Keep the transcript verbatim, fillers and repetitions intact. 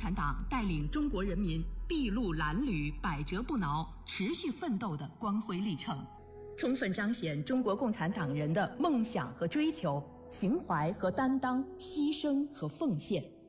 产党带领中国人民筚路蓝缕、百折不挠、持续奋斗的光辉历程，充分彰显中国共产党人的梦想和追求、情怀和担当、牺牲和奉献。